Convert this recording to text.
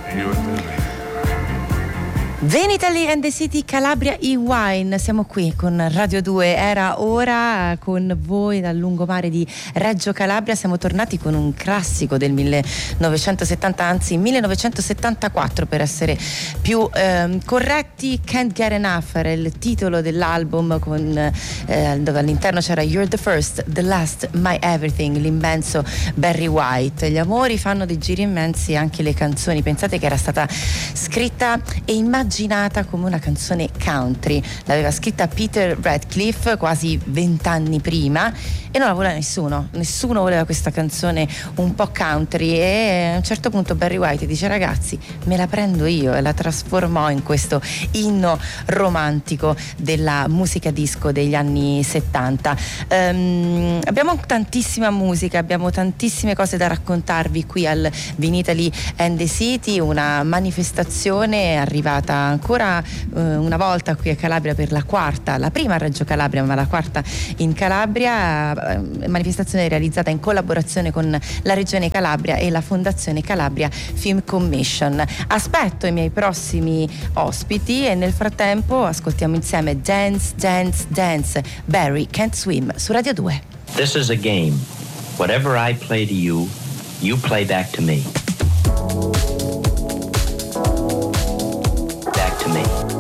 Venitali and the City, Calabria in Wine. Siamo qui con Radio 2, era ora con voi dal lungomare di Reggio Calabria. Siamo tornati con un classico del 1970, anzi 1974 per essere più corretti. Can't Get Enough era il titolo dell'album, dove all'interno c'era You're the First, the Last, My Everything, l'immenso Barry White. Gli amori fanno dei giri immensi, anche le canzoni. Pensate che era stata scritta e immaginata come una canzone country, l'aveva scritta Peter Radcliffe quasi 20 anni prima e non la voleva nessuno voleva questa canzone un po' country, e a un certo punto Barry White dice: ragazzi, me la prendo io, e la trasformò in questo inno romantico della musica disco degli anni 70. Abbiamo tantissima musica, abbiamo tantissime cose da raccontarvi qui al Venitali and the City, una manifestazione arrivata ancora una volta qui a Calabria per la prima a Reggio Calabria ma la quarta in Calabria, manifestazione realizzata in collaborazione con la Regione Calabria e la Fondazione Calabria Film Commission. Aspetto i miei prossimi ospiti e nel frattempo ascoltiamo insieme Dance, Dance, Dance, Barry Can't Swim su Radio 2. This is a game. Whatever I play to you, you play back to me. Back to me.